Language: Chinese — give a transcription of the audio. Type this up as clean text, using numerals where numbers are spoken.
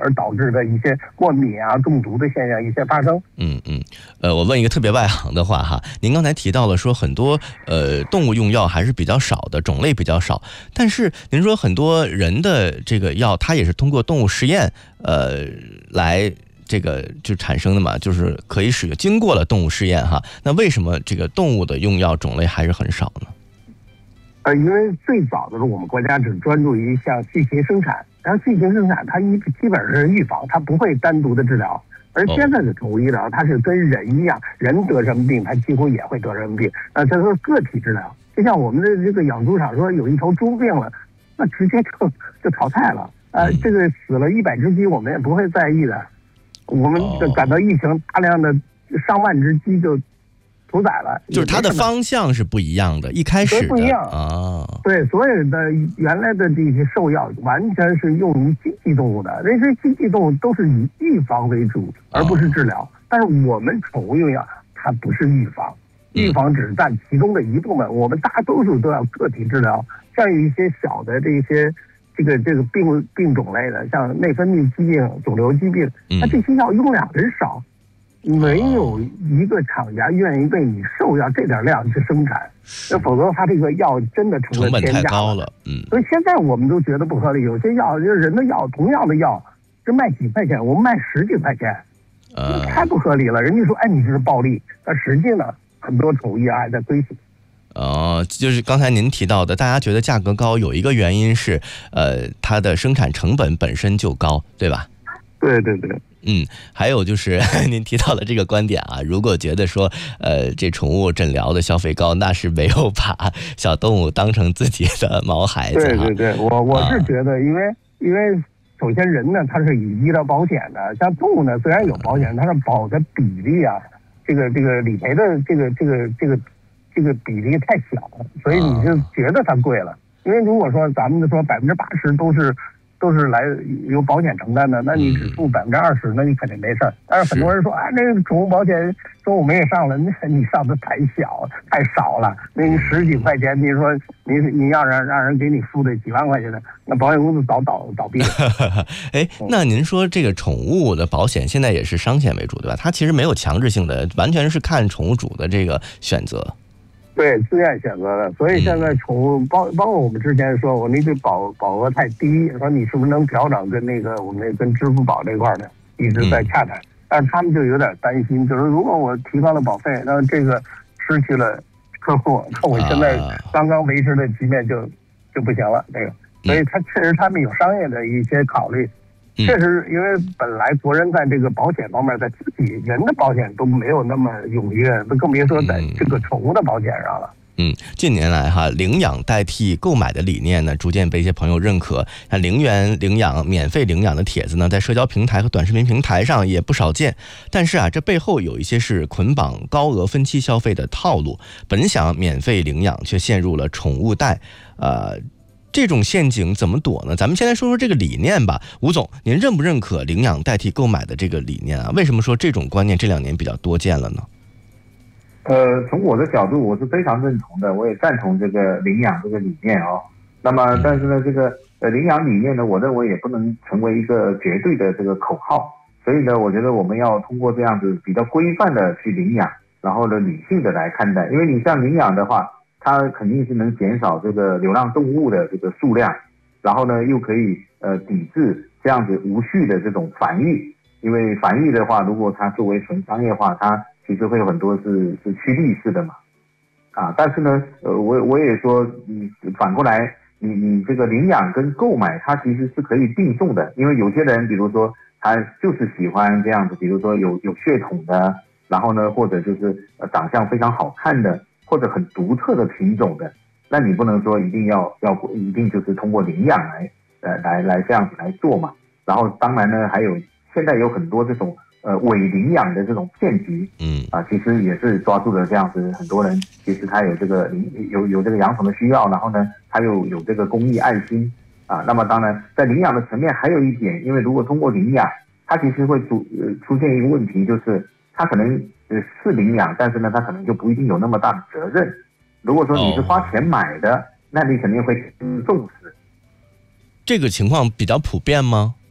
而导致的一些过敏啊、中毒的现象一些发生。 我问一个特别外行的话哈，您刚才提到了说很多动物用药还是比较少的，种类比较少，但是您说很多人的这个药，它也是通过动物实验来这个就产生的嘛，就是可以使用，经过了动物试验哈。那为什么这个动物的用药种类还是很少呢？ 因为最早的时候我们国家只专注于像新型生产，然后新型生产它基本上是预防，它不会单独的治疗。而现在的宠物医疗，它是跟人一样，人得什么病，它几乎也会得什么病。这是个体治疗。就像我们的这个养猪场说有一头猪病了，那直接就淘汰了。这个死了100只鸡，我们也不会在意的。我们感到疫情，大量的上万只鸡就屠宰了。 就是它的方向是不一样的，一开始的不一样啊。对，所有的原来的这些兽药完全是用于经济动物的，那些经济动物都是以预防为主，而不是治疗。但是我们宠物用药它不是预防，预防只占其中的一部分。我们大多数都要个体治疗，像一些小的这些这个病种类的，像内分泌疾病、肿瘤疾病，它这些药用量很少。没有一个厂家愿意为你兽药这点量去生产，否则它这个药真的成了天价了，成本太高了。所以现在我们都觉得不合理，有些药就是人的药，同样的药是卖几块钱，我们卖10几块钱，太不合理了。人家说，你这是暴利，但实际呢，很多宠物医还在亏损。 就是刚才您提到的，大家觉得价格高，有一个原因是，它的生产成本本身就高，对吧？ 对。 还有就是您提到的这个观点啊，如果觉得说，这宠物诊疗的消费高，那是没有把小动物当成自己的毛孩子。 对，我是觉得，因为首先人呢，它是以医疗保险的，像动物呢，虽然有保险，它是保的比例啊，这个理赔的这个比例太小了，所以你就觉得它贵了。因为如果说咱们说80%都是来由保险承担的，那你只付20%，那你肯定没事儿。但是很多人说，那个宠物保险说我们也上了，那你上的太少了。那你10几块钱，你说你要让人给你付的几万块钱的，那保险公司早倒闭了。 那您说这个宠物的保险现在也是商险为主，对吧？它其实没有强制性的，完全是看宠物主的这个选择。 对，自愿选择的，所以现在宠物包括我们之前说我那个保额太低，说你是不是能调整跟我们跟支付宝这块的一直在洽谈，但是他们就有点担心，就是如果我提高了保费，那这个失去了客户，那我现在刚刚维持的局面就不行了，这个，所以确实他们有商业的一些考虑。确实，因为本来国人在这个保险方面，在自己人的保险都没有那么踊跃，更别说在这个宠物的保险上了。 近年来哈，领养代替购买的理念呢，逐渐被一些朋友认可。像0元领养、免费领养的帖子呢，在社交平台和短视频平台上也不少见。但是这背后有一些是捆绑高额分期消费的套路。本想免费领养，却陷入了宠物贷。这种陷阱怎么躲呢？咱们先来说说这个理念吧。吴总，您认不认可领养代替购买的这个理念啊？为什么说这种观念这2年比较多见了呢？ 从我的角度，我是非常认同的，我也赞同这个领养这个理念哦。那么，但是呢，这个领养理念呢，我认为也不能成为一个绝对的这个口号。所以呢，我觉得我们要通过这样子比较规范的去领养，然后呢，理性的来看待。因为你像领养的话，它肯定是能减少这个流浪动物的这个数量，然后呢又可以抵制这样子无序的这种繁育。因为繁育的话，如果它作为纯商业化，它其实会有很多是趋利式的嘛。但是呢，我也说，反过来，你这个领养跟购买，它其实是可以并重的。因为有些人，比如说他就是喜欢这样子，比如说有血统的，然后呢，或者就是长相非常好看的，或者很独特的品种的，那你不能说一定就是通过领养来这样子来做嘛。然后当然呢，还有现在有很多这种伪领养的这种骗局，其实也是抓住了这样子很多人，其实他有这个有这个养宠的需要，然后呢他又有这个公益爱心那么当然在领养的层面还有一点，因为如果通过领养，它其实会出现一个问题，就是他可能是领养，但是呢他可能就不一定有那么大的责任。如果说你是花钱买的，那你肯定会重视。 这个情况比较普遍吗？